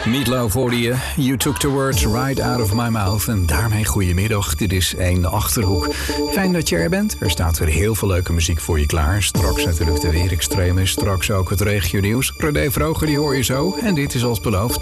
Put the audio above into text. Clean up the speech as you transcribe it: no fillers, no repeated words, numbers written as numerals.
Meatloaf hoorde je. You took the words right out of my mouth. En daarmee goedemiddag. Dit is 1 Achterhoek. Fijn dat je er bent. Er staat weer heel veel leuke muziek voor je klaar. Straks natuurlijk de weerextremen. Straks ook het regionieuws. René Vroger, die hoor je zo. En dit is als beloofd